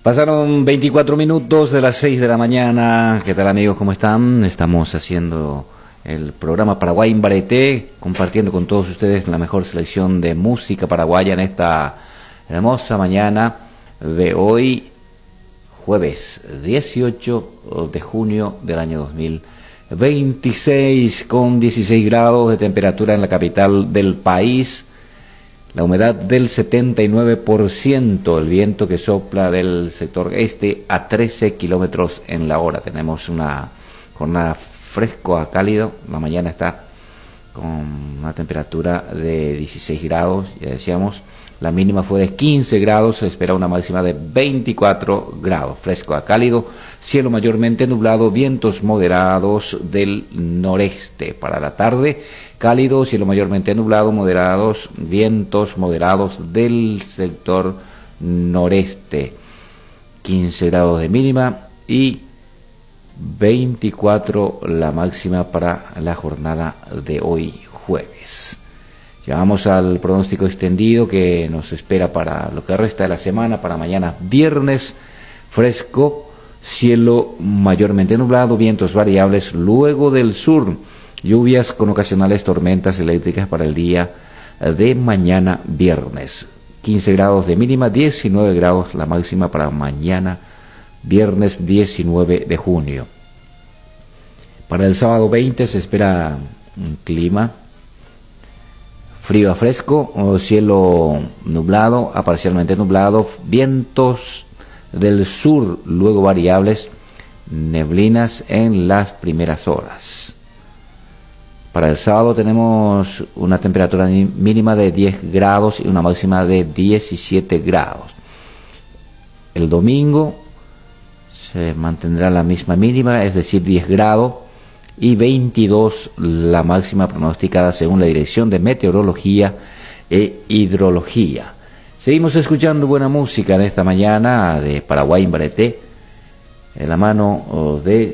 Pasaron 24 minutos de las 6 de la mañana. ¿Qué tal, amigos? ¿Cómo están? Estamos haciendo el programa Paraguay en Bareté, compartiendo con todos ustedes la mejor selección de música paraguaya en esta hermosa mañana de hoy, jueves 18 de junio del año 2026, con 16 grados de temperatura en la capital del país. La humedad del 79%, el viento que sopla del sector este a 13 kilómetros en la hora. Tenemos una jornada fresco a cálido. La mañana está con una temperatura de 16 grados, ya decíamos. La mínima fue de 15 grados, se espera una máxima de 24 grados. Fresco a cálido, cielo mayormente nublado, vientos moderados del noreste. Para la tarde, cálido, cielo mayormente nublado, moderados, vientos moderados del sector noreste. 15 grados de mínima y 24 la máxima para la jornada de hoy jueves. Llegamos al pronóstico extendido que nos espera para lo que resta de la semana, para mañana viernes, fresco, cielo mayormente nublado, vientos variables, luego del sur, lluvias con ocasionales tormentas eléctricas para el día de mañana viernes. 15 grados de mínima, 19 grados la máxima para mañana viernes 19 de junio. Para el sábado 20 se espera un clima frío a fresco, o cielo nublado a parcialmente nublado, vientos del sur luego variables, neblinas en las primeras horas. Para el sábado tenemos una temperatura mínima de 10 grados y una máxima de 17 grados. El domingo se mantendrá la misma mínima, es decir, 10 grados. Y 22 la máxima pronosticada según la Dirección de Meteorología e Hidrología. Seguimos escuchando buena música en esta mañana de Paraguay en Bareté, en la mano de